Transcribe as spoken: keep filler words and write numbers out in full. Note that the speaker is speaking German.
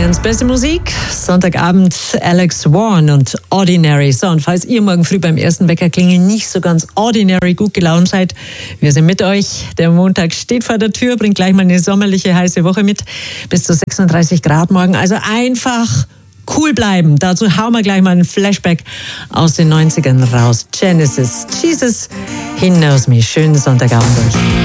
Bayerns beste Musik. Sonntagabend Alex Warren und Ordinary. So, und falls ihr morgen früh beim ersten Weckerklingeln nicht so ganz ordinary gut gelaunt seid, wir sind mit euch. Der Montag steht vor der Tür, bringt gleich mal eine sommerliche heiße Woche mit. Bis zu sechsunddreißig Grad morgen. Also einfach cool bleiben. Dazu hauen wir gleich mal einen Flashback aus den neunzigern raus. Genesis, Jesus, He Knows Me. Schönen Sonntagabend euch.